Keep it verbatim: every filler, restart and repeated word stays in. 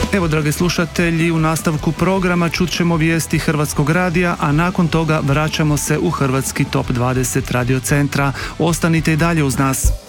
Evo, dragi slušatelji, u nastavku programa čut ćemo vijesti Hrvatskog radija, a nakon toga vraćamo se u Hrvatski top dvadeset Radio Centra. Ostanite i dalje uz nas.